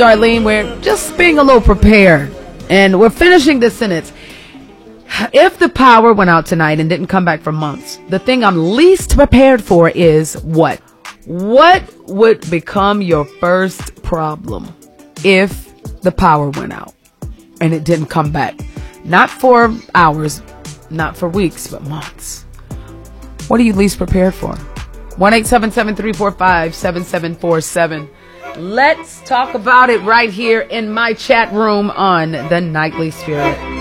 Darlene, we're just being a little prepared. And we're finishing this sentence. If the power went out tonight and didn't come back for months, the thing I'm least prepared for is what? What would become your first problem if the power went out and it didn't come back? Not for hours, not for weeks, but months. What are you least prepared for? 1-877-345-7747. Let's talk about it right here in my chat room on The Nightly Spirit.